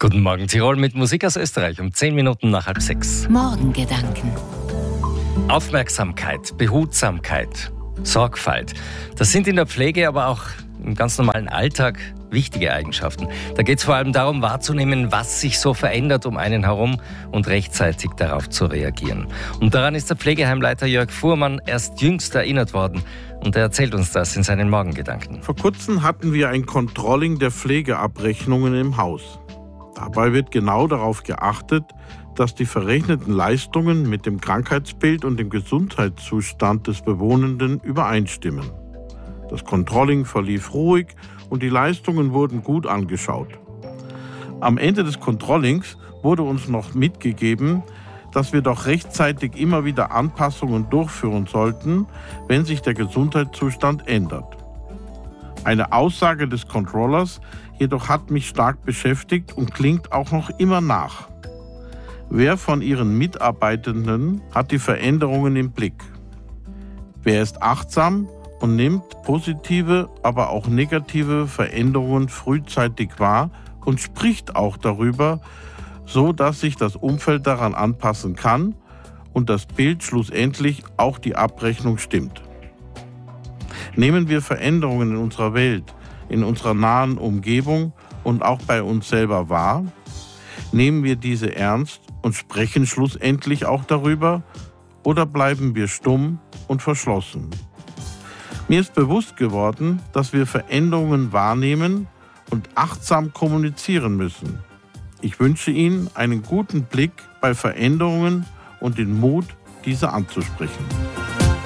Guten Morgen Tirol mit Musik aus Österreich um 10 Minuten nach 5:30. Morgengedanken. Aufmerksamkeit, Behutsamkeit, Sorgfalt. Das sind in der Pflege, aber auch im ganz normalen Alltag wichtige Eigenschaften. Da geht es vor allem darum, wahrzunehmen, was sich so verändert um einen herum und rechtzeitig darauf zu reagieren. Und daran ist der Pflegeheimleiter Jörg Fuhrmann erst jüngst erinnert worden. Und er erzählt uns das in seinen Morgengedanken. Vor kurzem hatten wir ein Controlling der Pflegeabrechnungen im Haus. Dabei wird genau darauf geachtet, dass die verrechneten Leistungen mit dem Krankheitsbild und dem Gesundheitszustand des Bewohnenden übereinstimmen. Das Controlling verlief ruhig und die Leistungen wurden gut angeschaut. Am Ende des Controllings wurde uns noch mitgegeben, dass wir doch rechtzeitig immer wieder Anpassungen durchführen sollten, wenn sich der Gesundheitszustand ändert. Eine Aussage des Controllers jedoch hat mich stark beschäftigt und klingt auch noch immer nach. Wer von Ihren Mitarbeitenden hat die Veränderungen im Blick? Wer ist achtsam und nimmt positive, aber auch negative Veränderungen frühzeitig wahr und spricht auch darüber, so dass sich das Umfeld daran anpassen kann und das Bild schlussendlich auch die Abrechnung stimmt? Nehmen wir Veränderungen in unserer Welt, in unserer nahen Umgebung und auch bei uns selber wahr? Nehmen wir diese ernst und sprechen schlussendlich auch darüber? Oder bleiben wir stumm und verschlossen? Mir ist bewusst geworden, dass wir Veränderungen wahrnehmen und achtsam kommunizieren müssen. Ich wünsche Ihnen einen guten Blick bei Veränderungen und den Mut, diese anzusprechen.